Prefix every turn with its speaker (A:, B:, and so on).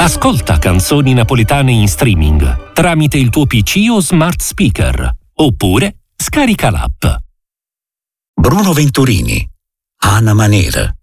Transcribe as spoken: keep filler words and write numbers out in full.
A: Ascolta canzoni napoletane in streaming tramite il tuo P C o smart speaker, oppure scarica l'app.
B: Bruno Venturini, Ana Manera,